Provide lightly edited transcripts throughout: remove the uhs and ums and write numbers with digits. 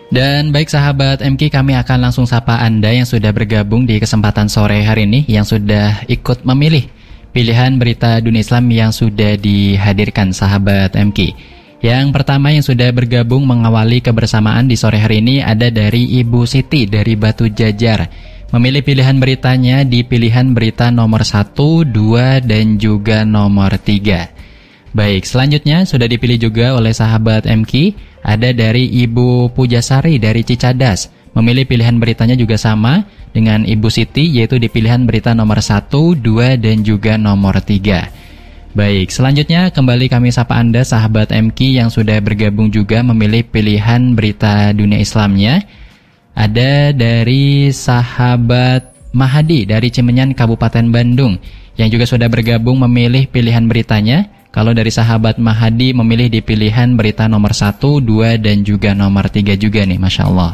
Dan baik sahabat MK, kami akan langsung sapa Anda yang sudah bergabung di kesempatan sore hari ini, yang sudah ikut memilih pilihan berita dunia Islam yang sudah dihadirkan sahabat MK. Yang pertama yang sudah bergabung mengawali kebersamaan di sore hari ini ada dari Ibu Siti dari Batu Jajar. Memilih pilihan beritanya di pilihan berita nomor 1, 2, dan juga nomor 3. Baik, selanjutnya sudah dipilih juga oleh sahabat MK, ada dari Ibu Pujasari dari Cicadas. Memilih pilihan beritanya juga sama dengan Ibu Siti, yaitu di pilihan berita nomor 1, 2, dan juga nomor 3. Baik, selanjutnya kembali kami sapa Anda sahabat MK yang sudah bergabung juga memilih pilihan berita dunia Islamnya. Ada dari sahabat Mahadi dari Cimenyan Kabupaten Bandung yang juga sudah bergabung memilih pilihan beritanya. Kalau dari sahabat Mahadi memilih di pilihan berita nomor 1, 2, dan juga nomor 3 juga nih, Masya Allah.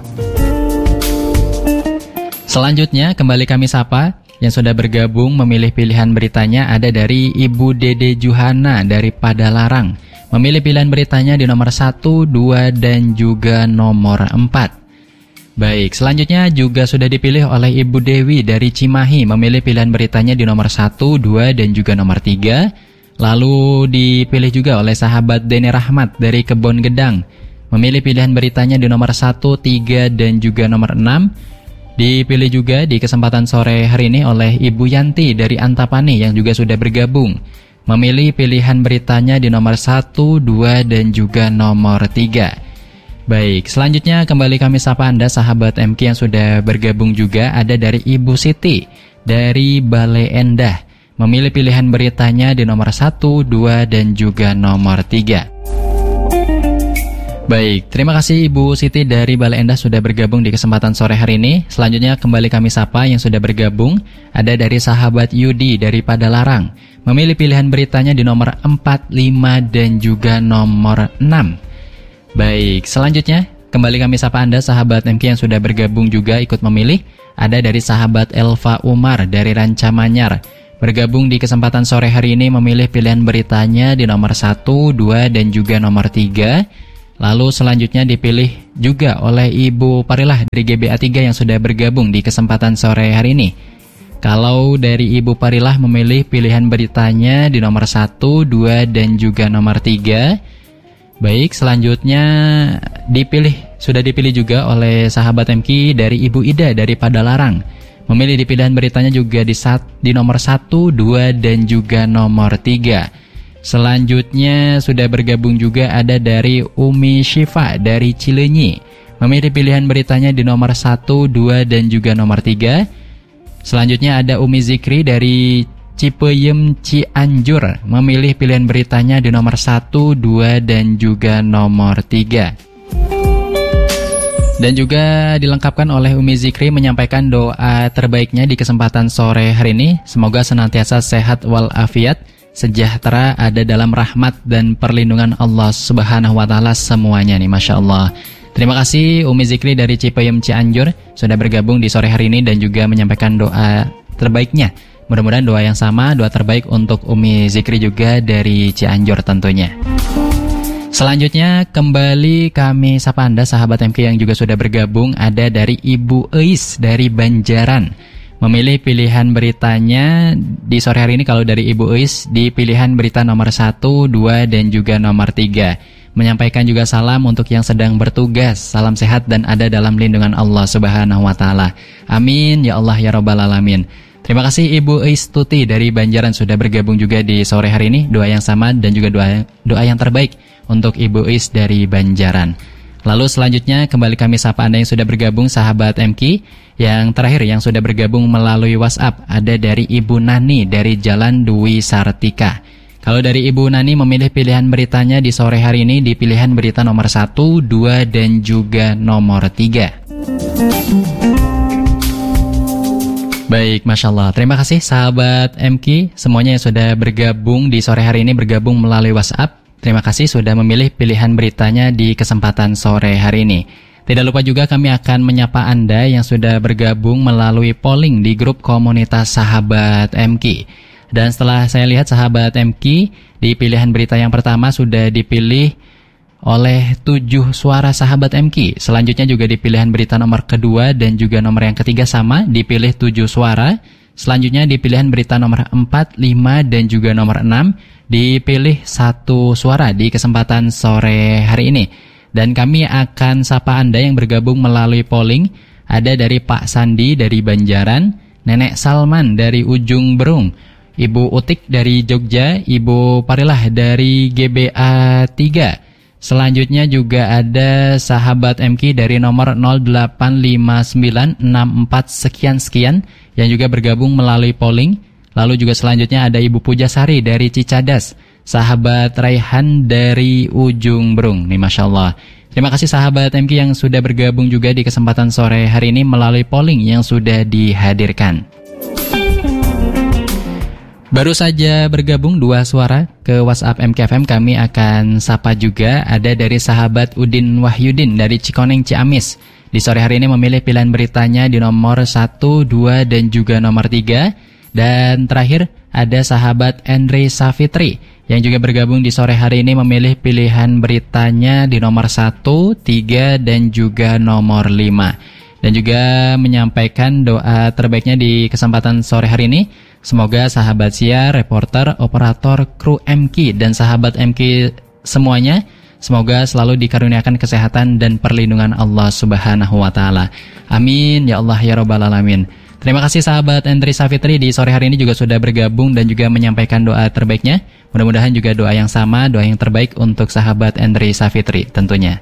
Selanjutnya kembali kami sapa yang sudah bergabung memilih pilihan beritanya ada dari Ibu Dede Juhana dari Padalarang. Memilih pilihan beritanya di nomor 1, 2, dan juga nomor 4. Baik, selanjutnya juga sudah dipilih oleh Ibu Dewi dari Cimahi. Memilih pilihan beritanya di nomor 1, 2, dan juga nomor 3. Lalu dipilih juga oleh sahabat Deni Rahmat dari Kebon Gedang. Memilih pilihan beritanya di nomor 1, 3, dan juga nomor 6. Dipilih juga di kesempatan sore hari ini oleh Ibu Yanti dari Antapani yang juga sudah bergabung. Memilih pilihan beritanya di nomor 1, 2, dan juga nomor 3. Baik, selanjutnya kembali kami sapa Anda sahabat MK yang sudah bergabung juga ada dari Ibu Siti dari Bale Endah. Memilih pilihan beritanya di nomor 1, 2, dan juga nomor 3. Baik, terima kasih Ibu Siti dari Bale Endah sudah bergabung di kesempatan sore hari ini. Selanjutnya kembali kami sapa yang sudah bergabung. Ada dari sahabat Yudi dari Padalarang. Memilih pilihan beritanya di nomor 4, 5, dan juga nomor 6. Baik, selanjutnya kembali kami sapa Anda sahabat MK yang sudah bergabung juga ikut memilih. Ada dari sahabat Elva Umar dari Ranca Manyar. Bergabung di kesempatan sore hari ini memilih pilihan beritanya di nomor 1, 2, dan juga nomor 3. Lalu selanjutnya dipilih juga oleh Ibu Parilah dari GBA 3 yang sudah bergabung di kesempatan sore hari ini. Kalau dari Ibu Parilah memilih pilihan beritanya di nomor 1, 2, dan juga nomor 3. Baik, selanjutnya sudah dipilih juga oleh sahabat MK dari Ibu Ida dari Padalarang. Memilih di pilihan beritanya juga di nomor 1, 2, dan juga nomor 3. Selanjutnya sudah bergabung juga ada dari Umi Syifa dari Cileunyi. Memilih pilihan beritanya di nomor 1, 2, dan juga nomor 3. Selanjutnya ada Umi Zikri dari Cipeyem Cianjur. Memilih pilihan beritanya di nomor 1, 2, dan juga nomor 3. Dan juga dilengkapkan oleh Umi Zikri menyampaikan doa terbaiknya di kesempatan sore hari ini. Semoga senantiasa sehat walafiat, sejahtera, ada dalam rahmat dan perlindungan Allah Subhanahu wa Ta'ala semuanya nih, Masya Allah. Terima kasih Umi Zikri dari Cipayung Cianjur sudah bergabung di sore hari ini dan juga menyampaikan doa terbaiknya. Mudah-mudahan doa yang sama, doa terbaik untuk Umi Zikri juga dari Cianjur tentunya. Selanjutnya kembali kami sapa Anda sahabat MK yang juga sudah bergabung. Ada dari Ibu Eis dari Banjaran. Memilih pilihan beritanya di sore hari ini kalau dari Ibu Eis di pilihan berita nomor 1, 2, dan juga nomor 3. Menyampaikan juga salam untuk yang sedang bertugas. Salam sehat dan ada dalam lindungan Allah Subhanahu wa Ta'ala. Amin ya Allah ya Rabbal Alamin. Terima kasih Ibu Eis Tuti dari Banjaran sudah bergabung juga di sore hari ini. Doa yang sama dan juga doa yang terbaik untuk Ibu Eis dari Banjaran. Lalu selanjutnya kembali kami sapa Anda yang sudah bergabung sahabat MK. Yang terakhir yang sudah bergabung melalui WhatsApp ada dari Ibu Nani dari Jalan Dwi Sartika. Kalau dari Ibu Nani memilih pilihan beritanya di sore hari ini di pilihan berita nomor 1, 2, dan juga nomor 3. Baik, Masya Allah. Terima kasih sahabat MK semuanya yang sudah bergabung di sore hari ini, bergabung melalui WhatsApp. Terima kasih sudah memilih pilihan beritanya di kesempatan sore hari ini. Tidak lupa juga kami akan menyapa Anda yang sudah bergabung melalui polling di grup komunitas sahabat MK. Dan setelah saya lihat sahabat MK, di pilihan berita yang pertama sudah dipilih oleh 7 suara sahabat MQ. Selanjutnya juga di pilihan berita nomor kedua dan juga nomor yang ketiga sama, dipilih 7 suara. Selanjutnya di pilihan berita nomor 4, 5, dan juga nomor 6, dipilih 1 suara di kesempatan sore hari ini. Dan kami akan sapa Anda yang bergabung melalui polling. Ada dari Pak Sandi dari Banjaran, Nenek Salman dari Ujung Berung, Ibu Utik dari Jogja, Ibu Parilah dari GBA 3. Selanjutnya juga ada sahabat MQ dari nomor 085964 sekian yang juga bergabung melalui polling. Lalu juga selanjutnya ada Ibu Pujasari dari Cicadas, sahabat Raihan dari Ujung Berung. Nih, Masya Allah. Terima kasih sahabat MQ yang sudah bergabung juga di kesempatan sore hari ini melalui polling yang sudah dihadirkan. Baru saja bergabung 2 suara ke WhatsApp MKFM, kami akan sapa juga. Ada dari sahabat Udin Wahyudin dari Cikoneng Ciamis. Di sore hari ini memilih pilihan beritanya di nomor 1, 2, dan juga nomor 3. Dan terakhir ada sahabat Andre Safitri yang juga bergabung di sore hari ini memilih pilihan beritanya di nomor 1, 3, dan juga nomor 5. Dan juga menyampaikan doa terbaiknya di kesempatan sore hari ini. Semoga sahabat siar, reporter, operator, kru MQ, dan sahabat MQ semuanya, semoga selalu dikaruniakan kesehatan dan perlindungan Allah Subhanahu wa Ta'ala. Amin ya Allah ya Rabbal Alamin. Terima kasih sahabat Andri Safitri di sore hari ini juga sudah bergabung dan juga menyampaikan doa terbaiknya. Mudah-mudahan juga doa yang sama, doa yang terbaik untuk sahabat Andri Safitri tentunya.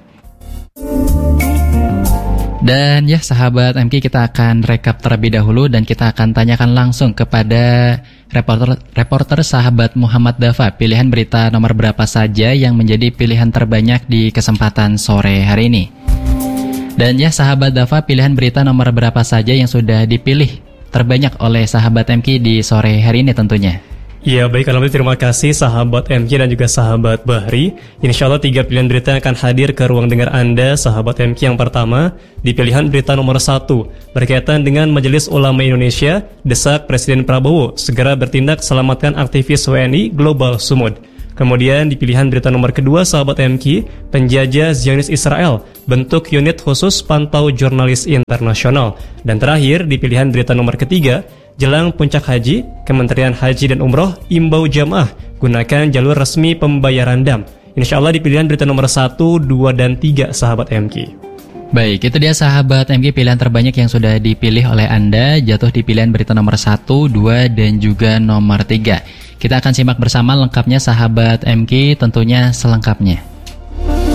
Dan ya sahabat MQ, kita akan rekap terlebih dahulu dan kita akan tanyakan langsung kepada reporter sahabat Muhammad Dafa, pilihan berita nomor berapa saja yang menjadi pilihan terbanyak di kesempatan sore hari ini. Dan ya sahabat Dafa, pilihan berita nomor berapa saja yang sudah dipilih terbanyak oleh sahabat MQ di sore hari ini tentunya. Ya baik, alhamdulillah, terima kasih sahabat MQ dan juga sahabat Bahri. InsyaAllah 3 pilihan berita yang akan hadir ke ruang dengar Anda sahabat MQ. Yang pertama, di pilihan berita nomor 1 berkaitan dengan Majelis Ulama Indonesia desak Presiden Prabowo segera bertindak selamatkan aktivis WNI Global Sumud. Kemudian di pilihan berita nomor kedua sahabat MQ, penjajah Zionis Israel bentuk unit khusus pantau jurnalis internasional. Dan terakhir di pilihan berita nomor ketiga, jelang puncak haji, Kementerian Haji dan Umroh imbau jamaah gunakan jalur resmi pembayaran dam. InsyaAllah di pilihan berita nomor 1, 2, dan 3 sahabat MQ. Baik, itu dia sahabat MQ pilihan terbanyak yang sudah dipilih oleh Anda, jatuh di pilihan berita nomor 1, 2, dan juga nomor 3. Kita akan simak bersama lengkapnya sahabat MQ, tentunya selengkapnya.